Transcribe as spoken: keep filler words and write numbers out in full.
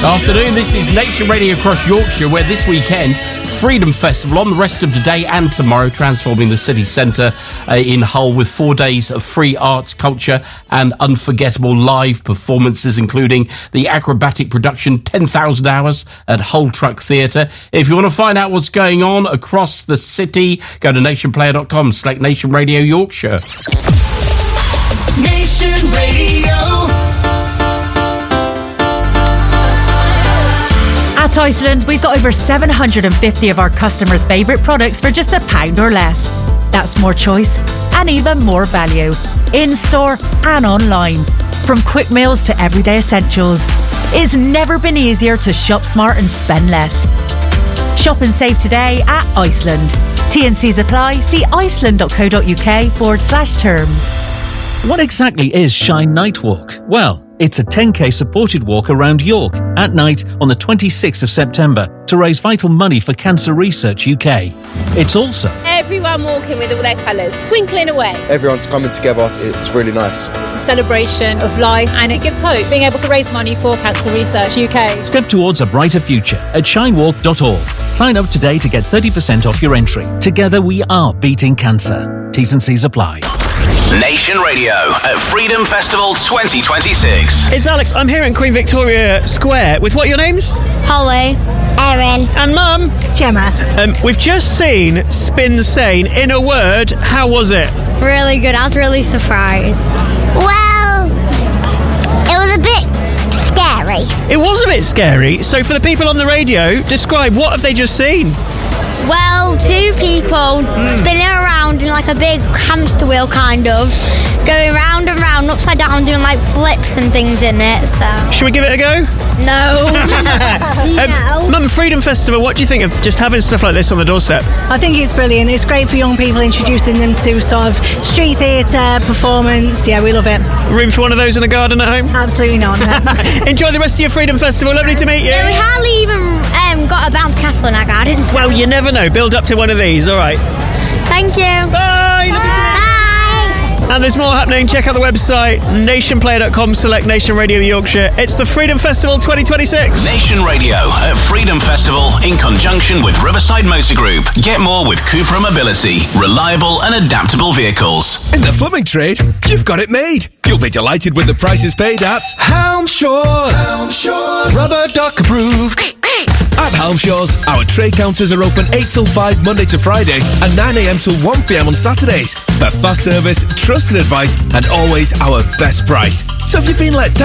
Afternoon, this is Nation Radio across Yorkshire, where this weekend, Freedom Festival on the rest of today and tomorrow, transforming the city centre uh, in Hull with four days of free arts, culture and unforgettable live performances, including the acrobatic production ten thousand Hours at Hull Truck Theatre. If you want to find out what's going on across the city, go to nationplayer dot com, select Nation Radio Yorkshire. Nation Radio. At Iceland, we've got over seven hundred fifty of our customers' favourite products for just a pound or less. That's more choice and even more value, in-store and online. From quick meals to everyday essentials, it's never been easier to shop smart and spend less. Shop and save today at Iceland. T and C's apply. See iceland.co.uk forward slash terms. What exactly is Shine Night Walk? Well, it's a ten k supported walk around York at night on the twenty-sixth of September to raise vital money for Cancer Research U K. It's also everyone walking with all their colours, twinkling away. Everyone's coming together, it's really nice. It's a celebration of life and it gives hope, being able to raise money for Cancer Research U K. Step towards a brighter future at shine walk dot org. Sign up today to get thirty percent off your entry. Together we are beating cancer. T's and C's apply. Nation Radio at Freedom Festival twenty twenty-six. It's Alex. I'm here in Queen Victoria Square with what are your names? Holly. Erin. And Mum? Gemma. Um, we've just seen Spin Sane. In a word, how was it? Really good. I was really surprised. Well, it was a bit scary. It was a bit scary. So for the people on the radio, describe what have they just seen? Well, two people mm. spinning around in like a big hamster wheel, kind of, going round and round, upside down, doing like flips and things in it. So, should we give it a go? No. no. Um, Mum, Freedom Festival. What do you think of just having stuff like this on the doorstep? I think it's brilliant. It's great for young people, introducing them to sort of street theatre, performance. Yeah, we love it. Room for one of those in the garden at home? Absolutely not. No. Enjoy the rest of your Freedom Festival. Lovely to meet you. Yeah, we hardly even um, got a bounce castle in our garden. So. Well, you never know. Build up to one of these. All right. Thank you. Bye. Bye. And there's more happening. Check out the website, nation player dot com, select Nation Radio Yorkshire. It's the Freedom Festival twenty twenty-six. Nation Radio at Freedom Festival in conjunction with Riverside Motor Group. Get more with Cupra Mobility. Reliable and adaptable vehicles. In the plumbing trade, you've got it made. You'll be delighted with the prices paid at Helm Shores. Helm Shores. Rubber duck approved. At Helm Shores, our trade counters are open eight till five Monday to Friday and nine a.m. till one p.m. on Saturdays. For fast service, trusted advice and always our best price. So if you've been let down,